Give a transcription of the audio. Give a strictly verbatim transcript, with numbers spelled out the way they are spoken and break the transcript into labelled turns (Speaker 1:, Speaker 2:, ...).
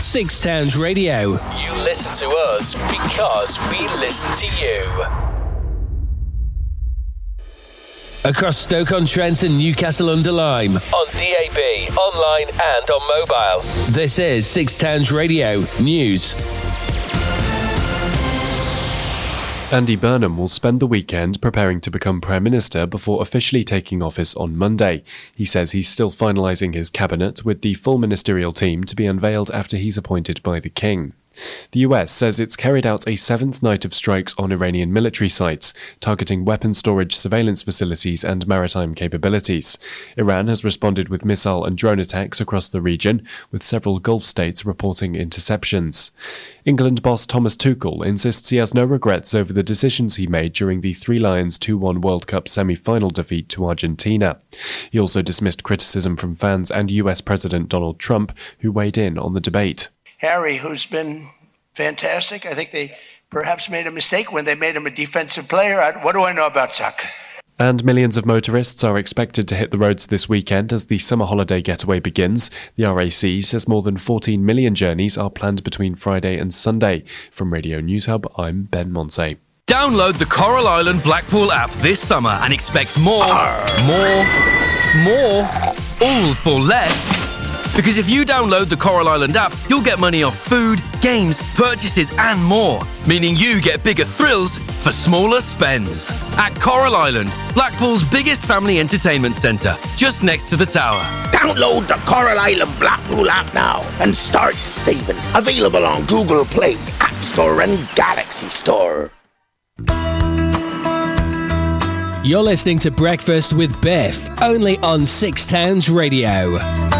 Speaker 1: Six Towns Radio. You listen to us because we listen to you. Across Stoke-on-Trent and Newcastle-under-Lyme, on D A B, online and on mobile. This is Six Towns Radio News.
Speaker 2: Andy Burnham will spend the weekend preparing to become Prime Minister before officially taking office on Monday. He says he's still finalising his cabinet, with the full ministerial team to be unveiled after he's appointed by the King. The U S says it's carried out a seventh night of strikes on Iranian military sites, targeting weapon storage, surveillance facilities and maritime capabilities. Iran has responded with missile and drone attacks across the region, with several Gulf states reporting interceptions. England boss Thomas Tuchel insists he has no regrets over the decisions he made during the Three Lions two one World Cup semi-final defeat to Argentina. He also dismissed criticism from fans and U S President Donald Trump, who weighed in on the debate.
Speaker 3: Harry, who's been fantastic. I think they perhaps made a mistake when they made him a defensive player. I, what do I know about soccer?
Speaker 2: And millions of motorists are expected to hit the roads this weekend as the summer holiday getaway begins. The R A C says more than fourteen million journeys are planned between Friday and Sunday. From Radio News Hub, I'm Ben Monsey.
Speaker 4: Download the Coral Island Blackpool app this summer and expect more, more, more, all for less. Because if you download the Coral Island app, you'll get money off food, games, purchases and more. Meaning you get bigger thrills for smaller spends. At Coral Island, Blackpool's biggest family entertainment centre, just next to the tower.
Speaker 5: Download the Coral Island Blackpool app now and start saving. Available on Google Play, App Store and Galaxy Store.
Speaker 1: You're listening to Breakfast with Biff, only on Six Towns Radio.